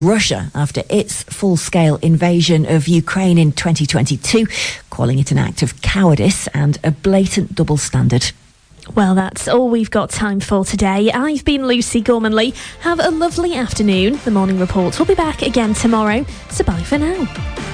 Russia after its full-scale invasion of Ukraine in 2022, calling it an act of cowardice and a blatant double standard. Well, that's all we've got time for today. I've been Lucy Gormanley. Have a lovely afternoon. The Morning Report will be back again tomorrow, so bye for now.